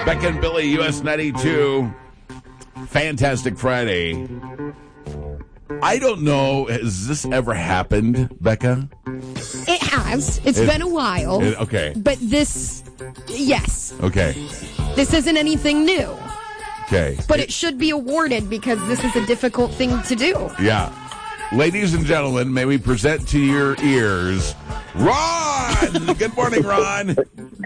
Becca and Billy, US 92. Fantastic Friday. I don't know, has this ever happened, Becca? It has. It's been a while. Okay. But this, yes. Okay. This isn't anything new. Okay. But it should be awarded because this is a difficult thing to do. Yeah. Ladies and gentlemen, may we present to your ears, Ron! Good morning, Ron.